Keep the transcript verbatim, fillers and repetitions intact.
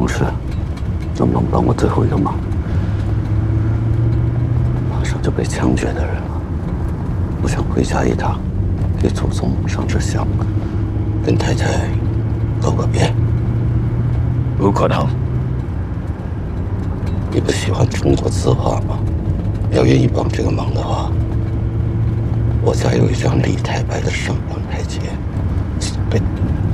同事，能不能帮我最后一个忙？马上就被枪决的人了，我想回家一趟，给祖宗上支香，跟太太告个别。 不可能！ 你不喜欢中国字画吗？要愿意帮这个忙的话，我家有一张李太白的上梁台阶，请备。